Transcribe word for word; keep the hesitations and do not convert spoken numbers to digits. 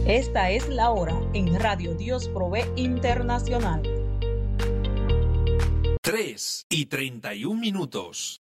Esta es la hora en Radio Dios Provee Internacional. tres y treinta y un minutos.